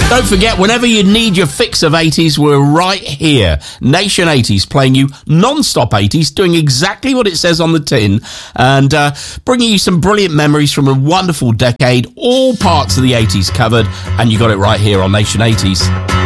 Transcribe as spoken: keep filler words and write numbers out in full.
Don't forget, whenever you need your fix of eighties, we're right here. Nation eighties, playing you non-stop eighties, doing exactly what it says on the tin, and uh, bringing you some brilliant memories from a wonderful decade, all parts of the eighties covered, and you got it right here on Nation eighties.